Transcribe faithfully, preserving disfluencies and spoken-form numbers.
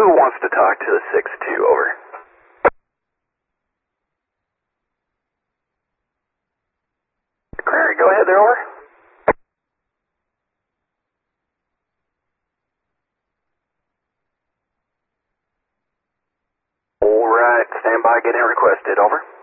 wants to talk to the six two, over. Prairie, go ahead there, over. Alright, stand by, getting requested, over.